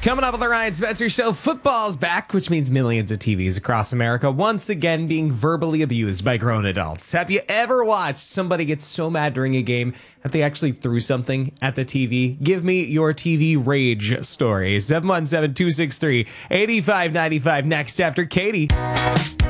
Coming up on the Ryan Spencer Show, football's back, which means millions of TVs across America once again being verbally abused by grown adults. Have you ever watched somebody get so mad during a game that they actually threw something at the TV? Give me your TV rage story. 717-263-8595 next after Katie.